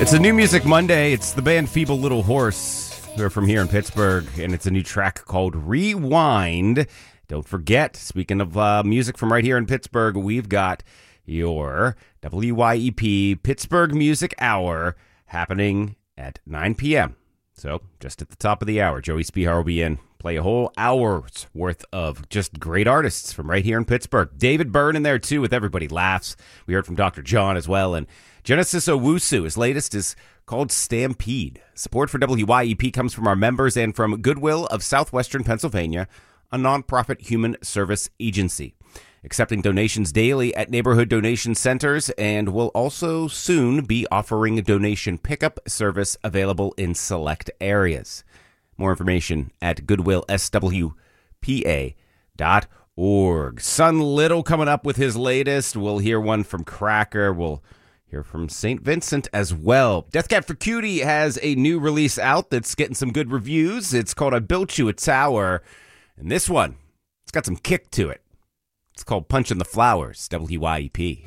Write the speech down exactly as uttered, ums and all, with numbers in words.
It's a New Music Monday. It's the band Feeble Little Horse, who are from here in Pittsburgh, and it's a new track called Rewind. Don't forget, speaking of uh, music from right here in Pittsburgh, we've got your W Y E P Pittsburgh Music Hour happening at nine p.m. So, just at the top of the hour, Joey Spihar will be in. Play a whole hour's worth of just great artists from right here in Pittsburgh. David Byrne in there, too, with Everybody Laughs. We heard from Doctor John as well. And Genesis Owusu, his latest is called Stampede. Support for W Y E P comes from our members and from Goodwill of Southwestern Pennsylvania, a nonprofit human service agency. Accepting donations daily at neighborhood donation centers, and will also soon be offering a donation pickup service available in select areas. More information at goodwill s w p a dot org. Son Little coming up with his latest. We'll hear one from Cracker. We'll hear from Saint Vincent as well. Death Cab for Cutie has a new release out that's getting some good reviews. It's called I Built You a Tower. And this one, it's got some kick to it. It's called Punch in the Flowers, W Y E P.